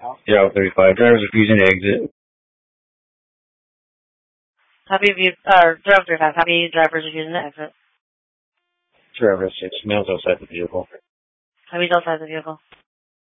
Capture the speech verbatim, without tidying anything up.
Yeah, thirty-five. Driver's refusing to exit. Copy of you, uh, driver thirty-five. Copy drivers refusing to exit. Driver six. Males outside the vehicle. Copy outside the vehicle.